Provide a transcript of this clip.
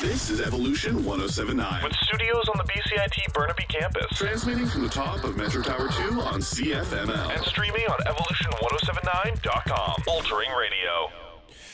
This is Evolution 1079. With studios on the BCIT Burnaby campus. Transmitting from the top of Metro Tower 2 on CFML. And streaming on evolution1079.com. Altering radio.